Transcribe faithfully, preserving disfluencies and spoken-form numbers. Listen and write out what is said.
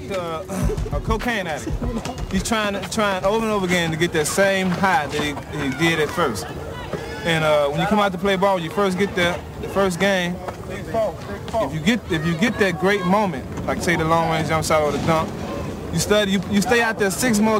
like a, a cocaine addict. He's trying to trying over and over again to get that same high that he, he did at first. And uh, when you come out to play ball, when you first get there, the first game, if you get if you get that great moment, like say the long range jump shot or the dunk, you study you, you stay out there six more